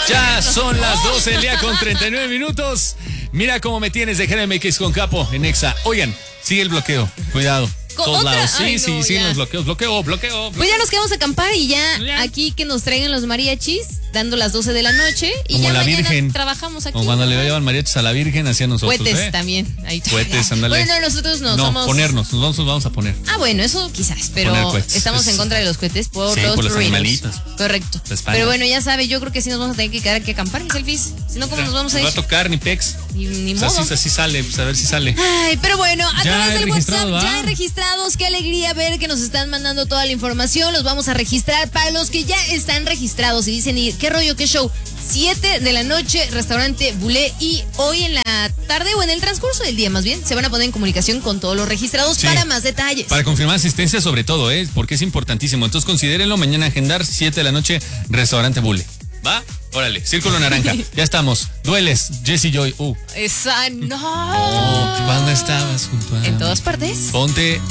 Ya son las 12 del día con 39 minutos. Mira cómo me tienes de GMX con Capo en Exa. Oigan, sigue el bloqueo. Cuidado. Todos lados. Sí, Ay, sí, no, siguen ya. los bloqueos. Bloqueo. Pues ya nos quedamos a acampar y ya Ya. aquí que nos traigan los mariachis, dando las 12 de la noche. Y Como ya la mañana Virgen. trabajamos aquí. Como cuando le llevan mariachis a la Virgen, hacia nosotros. Cohetes también. Ahí está. Cohetes, ándale. Bueno, nosotros no somos. ponernos, nos vamos a poner. Ah, bueno, eso quizás, pero Poner cohetes. estamos en contra de los cohetes por Sí, los por los ruidos. animalitos. Correcto. La España. Pero bueno, ya sabe, yo creo que sí nos vamos a tener que quedar aquí a acampar, mis selfies. Si no, ¿cómo nos vamos a ir? va a tocar ni pex. Ni Pues modo. así sale, pues a ver si sale. Ay, pero bueno, a Ya través hay del WhatsApp registrados, ¿va? ya hay registrados. Qué alegría ver que nos están mandando toda la información. Los vamos a registrar. Para los que ya están registrados y dicen, ¿y qué rollo, qué show? 7 de la noche, restaurante Bulé. Y hoy en la tarde o en el transcurso del día más bien, se van a poner en comunicación con todos los registrados Sí. para más detalles. Para confirmar asistencia sobre todo, porque es importantísimo. Entonces considérenlo, mañana agendar 7 de la noche, restaurante Bule. ¿Va? Órale, círculo naranja. Ya estamos. Dueles, Jesse Joy. Esa no. ¿Cuándo estabas junto a En todas partes. Ponte